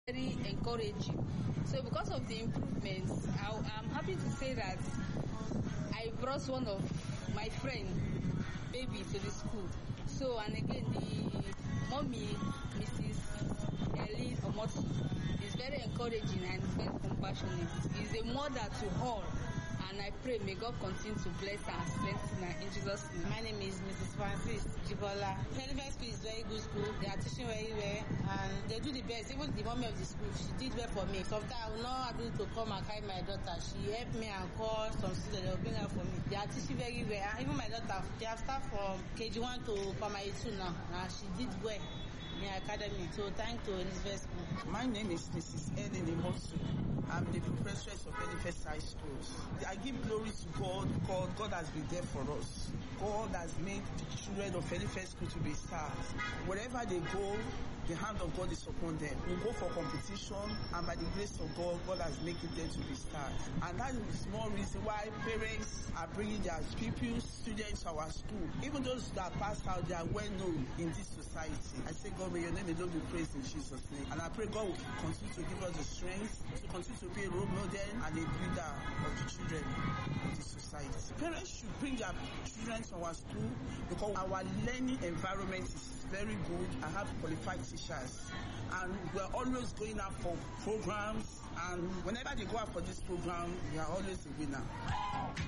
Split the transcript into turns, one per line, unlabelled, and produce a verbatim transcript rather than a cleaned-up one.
very encouraging. So because of the improvements, I, I'm happy to say that I brought one of my friend, baby, to the school. So, and again, the mommy, Missus Eileen Omotu, is very encouraging and very compassionate. Is a mother to all. And I pray may God continue to bless her and strengthen her in Jesus' name.
My name is Missus Francis Jibola. Helifex School is very good school. They are teaching very well and they do the best. Even the mommy of the school, she did well for me. Sometimes I will not able to come and carry my daughter. She helped me and call some students. They will bring her for me. They are teaching very well. And even my daughter, they have started from K G one to primary two now. And she did well in the academy. So thank to Helifex School.
My name is Missus Ellen Imosu. I'm the professor of Helifex High Schools. I give glory to God because God has been there for us. God has made the children of Helifex School to be stars. Wherever they go, the hand of God is upon them. We go for competition, and by the grace of God, God has made them to be stars. And that is more reason why parents are bringing their pupils, students to our school. Even those that pass out, they are well known in this society. I say, God, may your name alone be praised in Jesus' name. And I pray God will continue to give us the strength to continue to be a role model and a leader of the children of the society. Parents should bring their children to our school because our learning environment is very good. I have qualified teachers and we're always going out for programs, and whenever they go out for this program, we are always the winner.